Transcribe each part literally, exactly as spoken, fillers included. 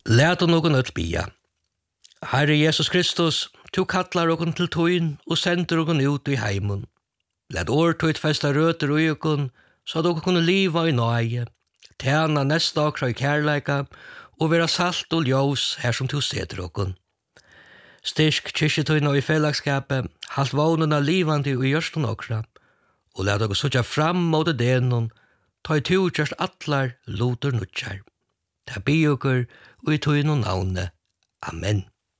Lät og noen øll bia. Herre Jesus Kristus, tu kallar okon til tøyn og sender okon ut i heimun. Lät årtøyt festa røter ui okon, så at okon kunne liva i nøye, tjena nesta okra i kærleika, og vera salt og ljós her som tu seter okon. Styrk kyrkjetøyna i fellagskapet, halt vånuna livandi i gjørsten okra, og lät okon sutja fram mot denon, ta i tu kjørst atlar luter nutjar. Ta bi okor og i tøyno navne. Amen.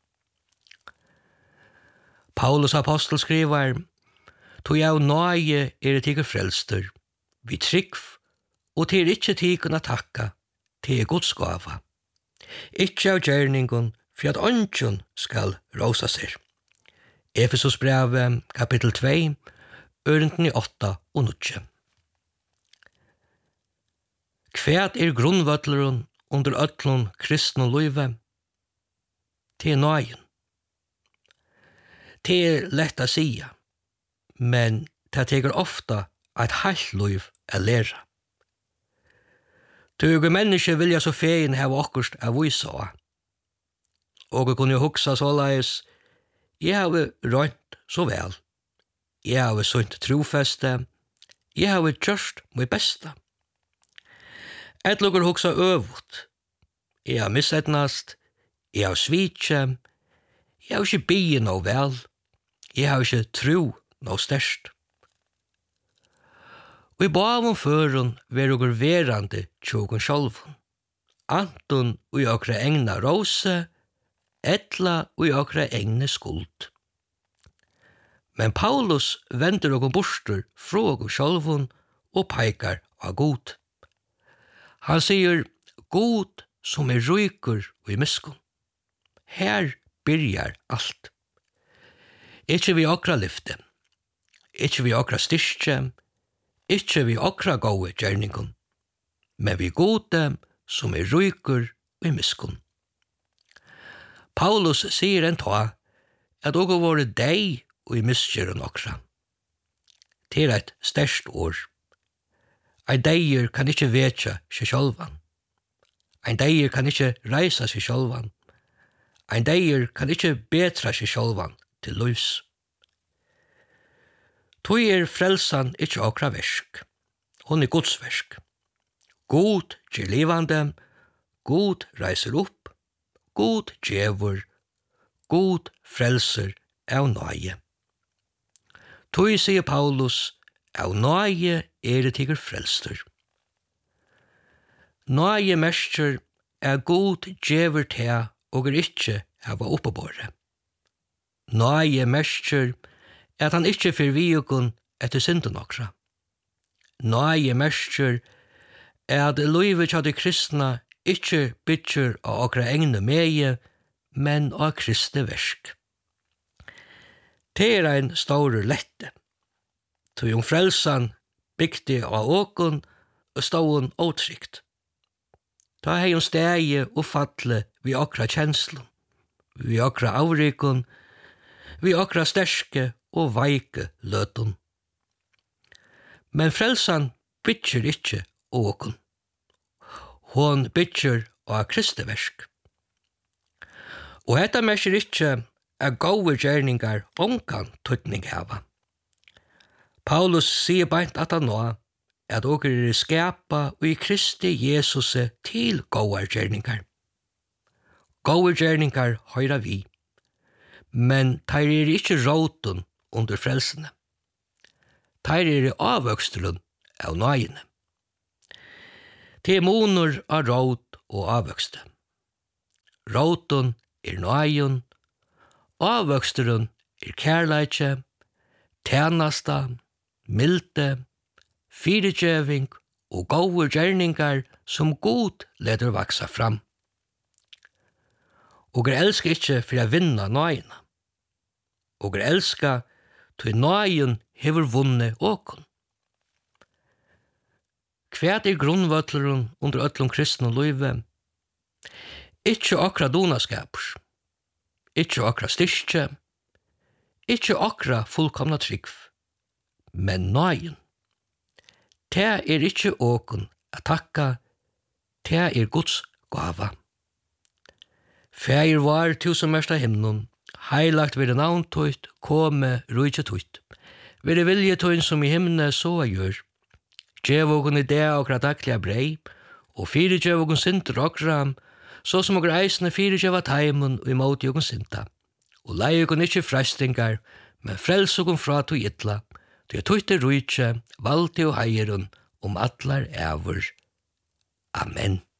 Paulus apostel skriver, «Tog av nøye er det ikke frelster, vi trykv, og til ikke tikkene takka, til Guds gava. Ikke av gjerningen, for at ånden skal rosa seg.» Efesus brev, kapittel to, ørenten i åtta og nutje. Kvært er grunnvøtleren under øtlun kristne løyve? Til nøyen. Det er lett å sige, men det teker ofta et halvt liv å lære. Tøyge mennesker vilja så feien hava okkurst av vysa. Og jeg kunne hugsa såleis, jeg har rønt så vel. Jeg har sunt trofeste, jeg har gjørst mitt besta. Et lukker hugsa øvut. Jeg har missetnast, jeg har svitje, jeg har ikke bie noe vel, jeg har ikke tro noe størst. Og i bavom føren ver okkur verande tjogun sjálfun. Anton og i okra egna rose, etla og i okra egna skuld. Men Paulus vender okkur bostur frå okkur sjálfun og peikar av god. Han sier, god som er rykur og i miskun. Her byrjar alt. Ikke vi okra lyfte, ikke vi okra styrke, ikke vi okra gode gjerningun, men vi gode som er rykur og i miskun. Paulus sier en ta at okra våre deg og i miskjøren okra. Det er et sterkt ord. Ein deier kan ikke vetja seg sjálvan. Ein deier kan ikke reisa seg sjálvan. Ein deier kan ikke betra seg sjálvan til løys. Tøy er frelsan ikke okra versk. Hon er Guds versk. God gjer livande, God reiser opp, God djevur, God frelser av nøye. Tøy sier Paulus, av nøye er det tikker frelster. Nøye mestjer er God djevur til og er ikke hava oppebåret. Nøye mestjer er at han ikke fyr vi okon etter synden okra. Nøye mestjer er at løyvet av de kristna ikke bytjer av okra egne meie, men av kristne versk. Det er ein store lette. Tog om frelsan bygde av okon og ståen åtrykt. Ta hei om stegi og fatle vi okra kjenslun, vi okra avrikon, vi okra sterske og veike løtun. Men frelsan bytjer ikkje okon. Hon bytjer av kristeversk. Og hetta merker ikkje er gode gjerningar onkan tøtning hava. Paulus sier beint at han nå at dere er skapa og i Kristi Jesus til gode gjerningar. Gode gjerningar høyra vi, men teir er ikkje råten under frelsene. Teir er avvøkstelen av nøyene. Det er moner av råt og avvøkste. Råten er nøyen, avvøkstelen er kærleitje, tjenasta, milde, firegjeving og gode gjerningar som god leder vaksa fram. Og er elsker ikke for å vinne nøyene. Og er elsker til nøyen hever vunnet åkon. Hva er grunnvøtleren under øtlom kristne løyve? Ikke akra donaskapers, ikke akra styrke, ikke akra fullkomna trygg, men nøyen. Det er ikke åkon å takka, det er Guds gava. Fægir var tusen mesta himnon, heilagt vire navn tøyt, kome rujtje tøyt. Vire vilje tøyn som i himne så gjør. Gjev ogun i det okra daglige brei, og fire gjev ogun sinter okra, så som okra eisne fire gjev at heimun og imot ogun sinta. Og lei ogun ikkje frestingar, men frels ogun fra to ytla, til tøyt er rujtje, valti og heirun, om atlar evur. Amen.